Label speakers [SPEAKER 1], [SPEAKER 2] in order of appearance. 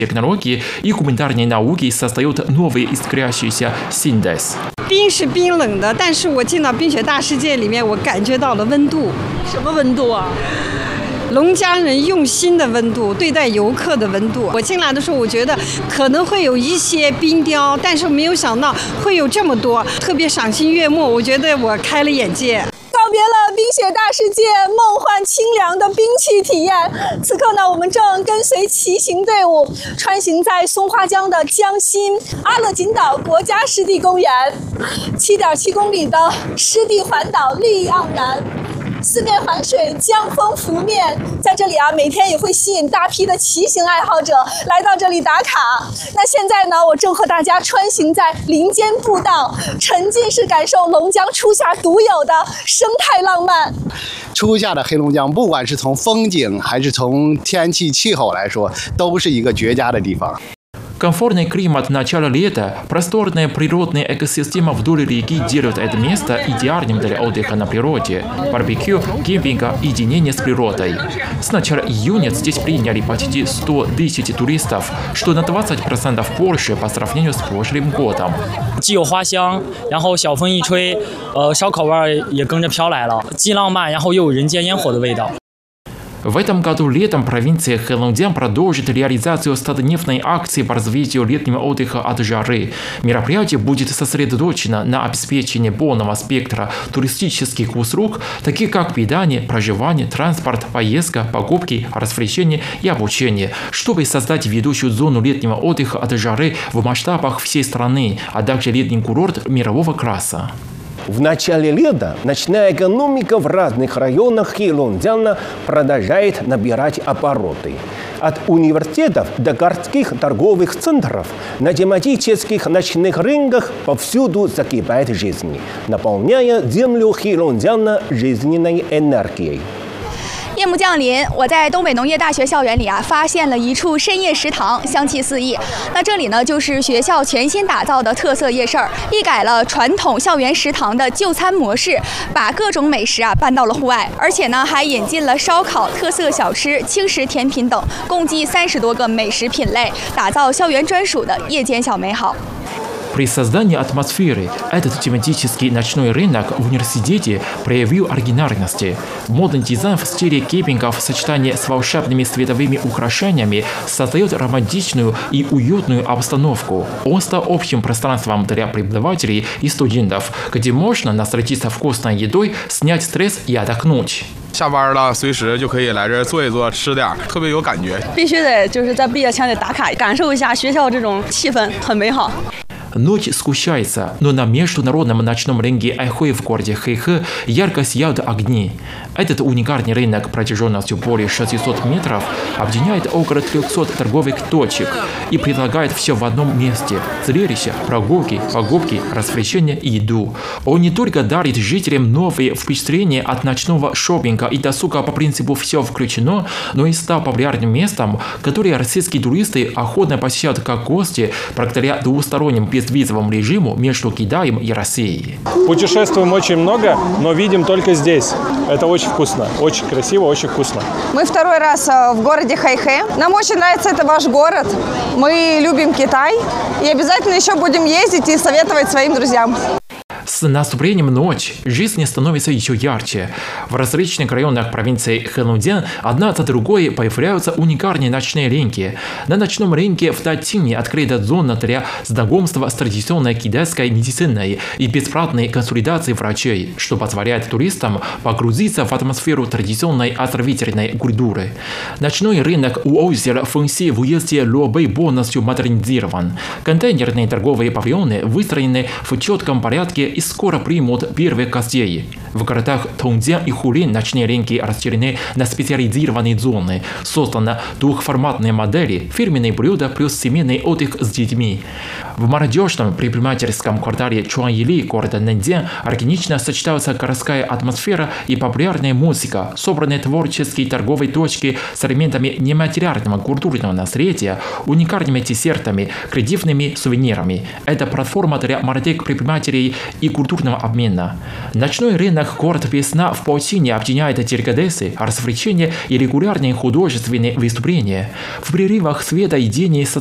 [SPEAKER 1] технологии и гуманитарной науки создают новый искрящийся синтез.
[SPEAKER 2] 冰是冰冷的，但是我进到冰雪大世界里面，我感觉到了温度。
[SPEAKER 3] 什么温度啊？
[SPEAKER 2] 龙江人用心的温度，对待游客的温度。我进来的时候，我觉得可能会有一些冰雕，但是没有想到会有这么多，特别赏心悦目。我觉得我开了眼界。
[SPEAKER 4] 告别了冰雪大世界梦幻清凉的冰器体验，此刻呢，我们正跟随骑行队伍穿行在松花江的江心阿勒锦岛国家湿地公园，7.7公里的湿地环岛绿意盎然。 四面环水，江风拂面，在这里啊，每天也会吸引大批的骑行爱好者来到这里打卡。那现在呢，我正和大家穿行在林间步道，沉浸式感受龙江初夏独有的生态浪漫。
[SPEAKER 5] 初夏的黑龙江，不管是从风景还是从天气气候来说，都是一个绝佳的地方。
[SPEAKER 1] Комфортный климат начала лета, просторная природная экосистема вдоль реки делают это место идеальным для отдыха на природе, барбекю, кемпинга и единения с природой. С начала июня здесь приняли почти 110 туристов, что на 20% больше по сравнению с прошлым годом.
[SPEAKER 6] 既有花香，然后小风一吹，烧烤味儿也跟着飘来了，既浪漫，然后又有人间烟火的味道。
[SPEAKER 1] В этом году летом провинция Хэлонgyang продолжит реализацию 100-дневной акции по развитию летнего отдыха от жары. Мероприятие будет сосредоточено на обеспечении полного спектра туристических услуг, таких как питание, проживание, транспорт, поездка, покупки, развлечения и обучение, чтобы создать ведущую зону летнего отдыха от жары в масштабах всей страны, а также летний курорт мирового класса.
[SPEAKER 7] В начале лета ночная экономика в разных районах Хэлонgyanga продолжает набирать обороты. От университетов до городских торговых центров на тематических ночных рынках повсюду закипает жизнь, наполняя землю Хэлонgyanga жизненной энергией.
[SPEAKER 4] 夜幕降临，我在东北农业大学校园里啊，发现了一处深夜食堂，香气四溢。那这里呢，就是学校全新打造的特色夜市儿，一改了传统校园食堂的就餐模式，把各种美食啊搬到了户外，而且呢，还引进了烧烤、特色小吃、轻食甜品等，共计30多个美食品类，打造校园专属的夜间小美好。
[SPEAKER 1] При создании атмосферы этот тематический ночной рынок в университете проявил оригинальность. Модный дизайн в стиле кемпинга в сочетании с волшебными световыми украшениями создает романтичную и уютную обстановку. Он стал общим пространством для преподавателей и студентов, где можно насладиться вкусной едой, снять стресс и отдохнуть.
[SPEAKER 8] 下班了，随时就可以来这儿坐一坐，吃点，特别有感觉。
[SPEAKER 3] 必须得就是在毕业前得打卡，感受一下学校这种气氛，很美好。
[SPEAKER 1] Ночь сгущается, но на международном ночном рынке Айхой в городе Хэйхэ ярко сияют огни. Этот уникальный рынок протяженностью более 600 метров объединяет около 300 торговых точек и предлагает все в одном месте – зрелища, прогулки, покупки, развлечения и еду. Он не только дарит жителям новые впечатления от ночного шопинга и досуга по принципу «все включено», но и стал популярным местом, которое российские туристы охотно посещают как гости благодаря двусторонним безвизовому режиму между Китаем и Россией.
[SPEAKER 9] Путешествуем очень много, но видим только здесь. Это очень вкусно, очень красиво, очень вкусно.
[SPEAKER 10] Мы второй раз в городе Хэйхэ. Нам очень нравится это ваш город. Мы любим Китай и обязательно еще будем ездить и советовать своим друзьям.
[SPEAKER 1] С наступлением ночи жизнь становится еще ярче. В различных районах провинции Хэлонgyang одна за другой появляются уникальные ночные рынки. На ночном рынке в Датине открыта зона для знакомства с традиционной китайской медициной и бесплатной консультацией врачей, что позволяет туристам погрузиться в атмосферу традиционной оздоровительной культуры. Ночной рынок у озера Фэнси в уезде Луобэй полностью модернизирован. Контейнерные торговые павильоны выстроены в четком порядке и скоро примут первых гостей. В городах Тонцзян и Хулин ночные рынки разделены на специализированные зоны. Создана двухформатная модель фирменные блюда плюс семейный отдых с детьми. В молодежном предпринимательском квартале Чуанили города Наньцзян органично сочетаются городская атмосфера и популярная музыка, собранные творческие торговые точки с элементами нематериального культурного наследия, уникальными десертами, креативными сувенирами. Это платформа для молодых предпринимателей и культурного обмена. Ночной рынок районах город «Весна» в паутине объединяет деликатесы, развлечения и регулярные художественные выступления. В перерывах света и тени